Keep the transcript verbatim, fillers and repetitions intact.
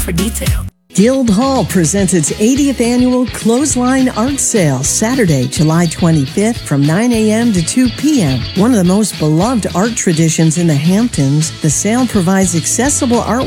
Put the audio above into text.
for details. Guildhall presents its eightieth annual Clothesline Art Sale, Saturday, July twenty-fifth from nine a.m. to two p.m. One of the most beloved art traditions in the Hamptons, the sale provides accessible art